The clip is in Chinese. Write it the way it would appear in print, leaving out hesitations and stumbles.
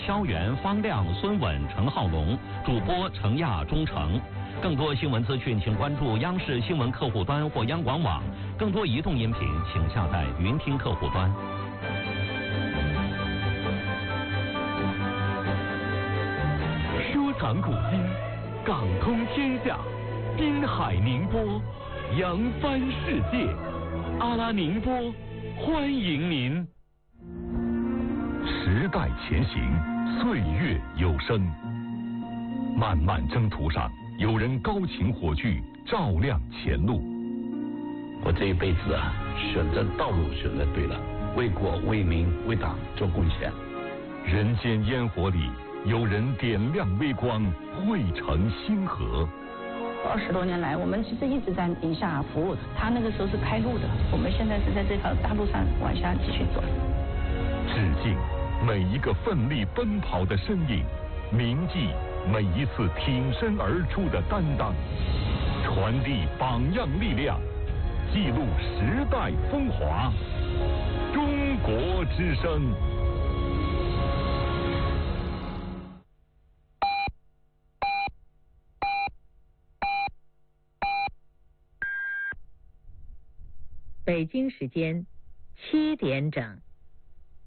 肖元、方亮、孙稳、陈浩龙，主播程亚、钟诚。更多新闻资讯，请关注央视新闻客户端或央广网。更多移动音频，请下载云听客户端。 收藏古今，港通天下，滨海宁波，扬帆世界。阿拉宁波，欢迎您。 时代前行，岁月有声。漫漫征途上，有人高擎火炬，照亮前路。 我这一辈子啊，选择道路选择对了，为国为民为党做贡献。 人间烟火里，有人点亮微光，汇成星河。 20多年来，我们其实一直在宁夏服务。他那个时候是开路的，我们现在是在这条大路上往下继续走。 致敬每一个奋力奔跑的身影，铭记每一次挺身而出的担当，传递榜样力量，记录时代风华。中国之声。 北京时间7点整。